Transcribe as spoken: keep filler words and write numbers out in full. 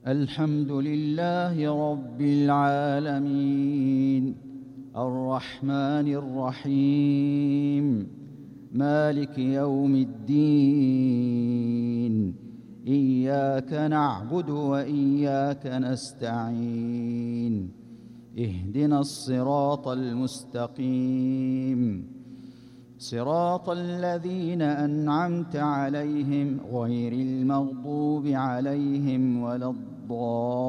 الحمد لله رب العالمين الرحمن الرحيم مالك يوم الدين إياك نعبد وإياك نستعين اهدنا الصراط المستقيم صراط الذين أنعمت عليهم غير المغضوب عليهم ولا الضالين